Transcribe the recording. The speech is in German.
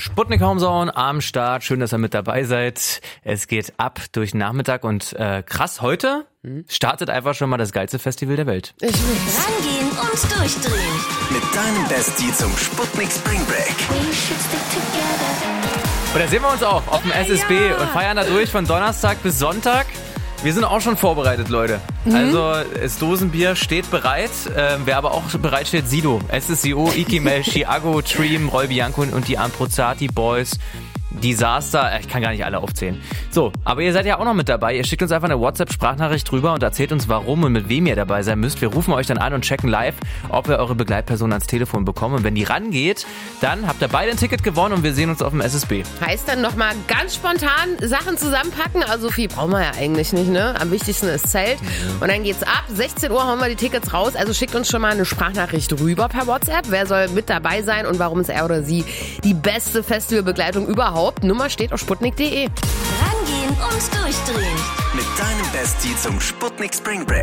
Sputnik Homezone am Start. Schön, dass ihr mit dabei seid. Es geht ab durch den Nachmittag und krass, heute startet einfach schon mal das geilste Festival der Welt. Rangehen und durchdrehen. Mit deinem Bestie zum Sputnik Spring Break. Und da sehen wir uns auch auf dem SSB und feiern da durch von Donnerstag bis Sonntag. Wir sind auch schon vorbereitet, Leute. Also das Dosenbier steht bereit. Wer aber auch bereit steht, Sido, SSIO, Ikimel, Chiago, Treem, Roy Bianco und die Amprozati Boys. Disaster, ich kann gar nicht alle aufzählen. So, aber ihr seid ja auch noch mit dabei. Ihr schickt uns einfach eine WhatsApp-Sprachnachricht drüber und erzählt uns, warum und mit wem ihr dabei sein müsst. Wir rufen euch dann an und checken live, ob wir eure Begleitperson ans Telefon bekommen. Und wenn die rangeht, dann habt ihr beide ein Ticket gewonnen und wir sehen uns auf dem SSB. Heißt dann nochmal ganz spontan Sachen zusammenpacken. Also viel brauchen wir ja eigentlich nicht, ne? Am wichtigsten ist Zelt. Und dann geht's ab. 16 Uhr hauen wir die Tickets raus. Also schickt uns schon mal eine Sprachnachricht rüber per WhatsApp. Wer soll mit dabei sein und warum ist er oder sie die beste Festivalbegleitung überhaupt? Nummer steht auf sputnik.de. Rangehen und durchdrehen. Mit deinem Bestie zum Sputnik Spring Break.